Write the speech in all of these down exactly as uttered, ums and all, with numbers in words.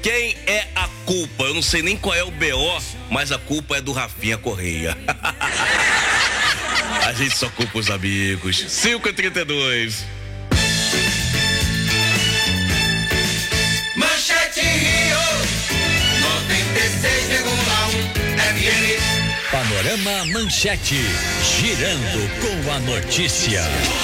quem é a culpa? Eu não sei nem qual é o B O, mas a culpa é do Rafinha Correia. A gente só culpa os amigos. cinco e trinta e dois. Manchete Rio, noventa e seis vírgula um F M. Panorama Manchete, girando com a notícia.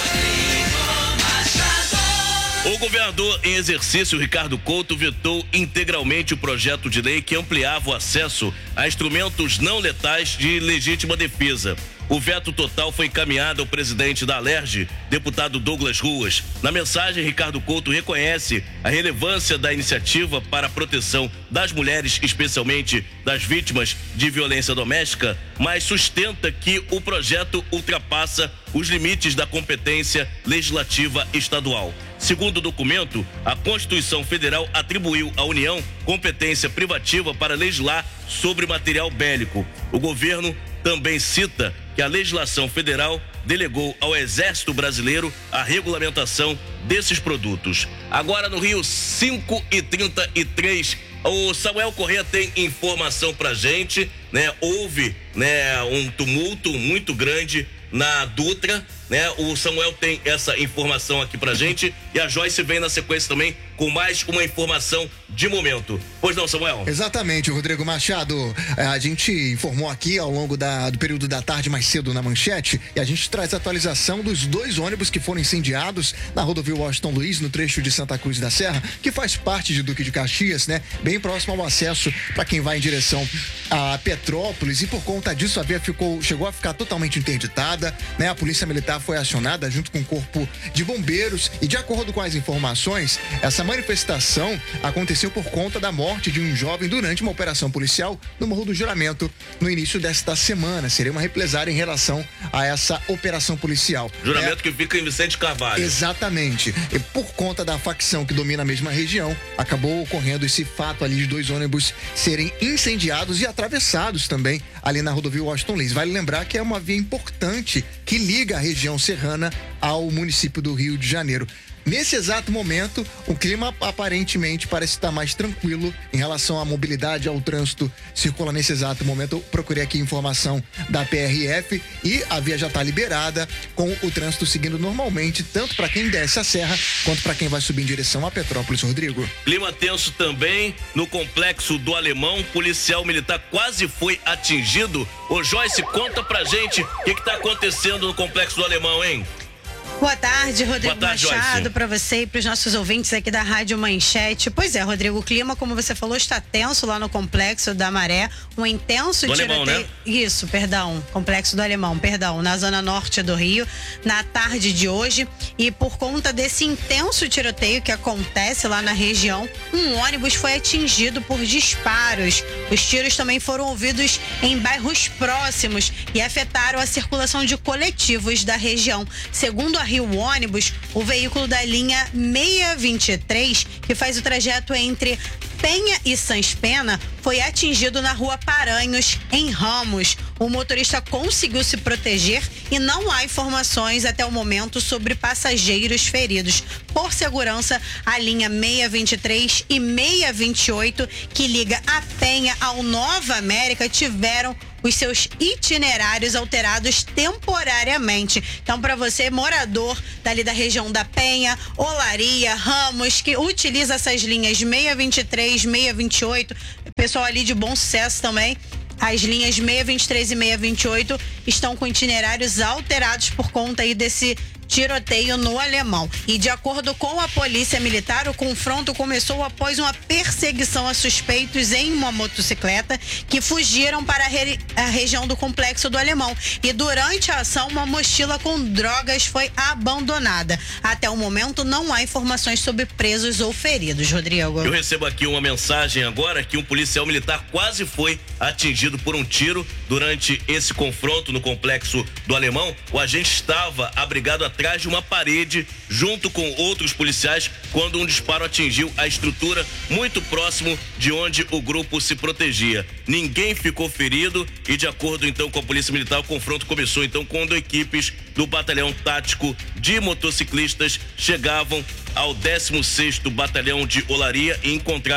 O governador em exercício, Ricardo Couto, vetou integralmente o projeto de lei que ampliava o acesso a instrumentos não letais de legítima defesa. O veto total foi encaminhado ao presidente da Alerj, deputado Douglas Ruas. Na mensagem, Ricardo Couto reconhece a relevância da iniciativa para a proteção das mulheres, especialmente das vítimas de violência doméstica, mas sustenta que o projeto ultrapassa os limites da competência legislativa estadual. Segundo o documento, a Constituição Federal atribuiu à União competência privativa para legislar sobre material bélico. O governo também cita que a legislação federal delegou ao Exército Brasileiro a regulamentação desses produtos. Agora no Rio, cinco e trinta e três, o Samuel Corrêa tem informação pra gente, né? Houve, né, um tumulto muito grande na Dutra, né? O Samuel tem essa informação aqui pra gente e a Joyce vem na sequência também com mais uma informação de momento. Pois não, Samuel? Exatamente, Rodrigo Machado. A gente informou aqui ao longo da, do período da tarde mais cedo na manchete e a gente traz a atualização dos dois ônibus que foram incendiados na rodovia Washington Luiz, no trecho de Santa Cruz da Serra, que faz parte de Duque de Caxias, né? Bem próximo ao acesso para quem vai em direção a Petrópolis, e por conta disso a via ficou, chegou a ficar totalmente interditada, né? A Polícia Militar foi acionada junto com o Corpo de Bombeiros e, de acordo com as informações, essa manifestação aconteceu por conta da morte de um jovem durante uma operação policial no Morro do Juramento no início desta semana. Seria uma represária em relação a essa operação policial. Juramento é, que fica em Vicente Carvalho. Exatamente. E por conta da facção que domina a mesma região, acabou ocorrendo esse fato ali de dois ônibus serem incendiados e atravessados também ali na rodovia Washington Luiz. Vale lembrar que é uma via importante que liga a região serrana ao município do Rio de Janeiro. Nesse exato momento, o clima aparentemente parece estar mais tranquilo em relação à mobilidade, ao trânsito circula nesse exato momento. Eu procurei aqui informação da P R F e a via já está liberada, com o trânsito seguindo normalmente, tanto para quem desce a serra quanto para quem vai subir em direção a Petrópolis. Rodrigo. Clima tenso também no complexo do Alemão. Policial militar quase foi atingido. Ô Joyce, conta pra gente o que que tá acontecendo no complexo do Alemão, hein? Boa tarde, Rodrigo Boa tarde, Machado, para você e para os nossos ouvintes aqui da Rádio Manchete. Pois é, Rodrigo, o clima, como você falou, está tenso lá no Complexo da Maré. Um intenso do tiroteio. Alemão, né? Isso, perdão. Complexo do Alemão, perdão. Na zona norte do Rio, na tarde de hoje. E por conta desse intenso tiroteio que acontece lá na região, um ônibus foi atingido por disparos. Os tiros também foram ouvidos em bairros próximos e afetaram a circulação de coletivos da região. Segundo a Rio Ônibus, o veículo da linha seiscentos e vinte e três, que faz o trajeto entre Penha e Sans Pena, foi atingido na rua Paranhos, em Ramos. O motorista conseguiu se proteger e não há informações até o momento sobre passageiros feridos. Por segurança, a linha seiscentos e vinte e três e seiscentos e vinte e oito, que liga a Penha ao Nova América, tiveram os seus itinerários alterados temporariamente. Então, para você, morador dali da região da Penha, Olaria, Ramos, que utiliza essas linhas seiscentos e vinte e três, seiscentos e vinte e oito, pessoal ali de Bom Sucesso também, as linhas seiscentos e vinte e três e seiscentos e vinte e oito estão com itinerários alterados por conta aí desse tiroteio no Alemão. E de acordo com a Polícia Militar, o confronto começou após uma perseguição a suspeitos em uma motocicleta que fugiram para a, re... a região do Complexo do Alemão. E durante a ação, uma mochila com drogas foi abandonada. Até o momento, não há informações sobre presos ou feridos. Rodrigo. Eu recebo aqui uma mensagem agora que um policial militar quase foi atingido por um tiro durante esse confronto no Complexo do Alemão. O agente estava abrigado atrás de uma parede junto com outros policiais quando um disparo atingiu a estrutura muito próximo de onde o grupo se protegia. Ninguém ficou ferido e, de acordo então com a Polícia Militar, o confronto começou então quando equipes do Batalhão Tático de Motociclistas chegavam ao décimo sexto Batalhão de Olaria e encontraram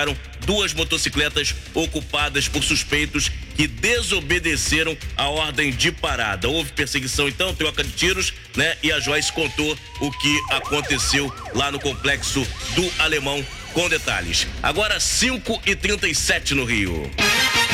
duas motocicletas ocupadas por suspeitos que desobedeceram a ordem de parada. Houve perseguição, então, troca de tiros, né? E a Joyce contou o que aconteceu lá no complexo do Alemão, com detalhes. Agora, cinco e trinta e sete no Rio.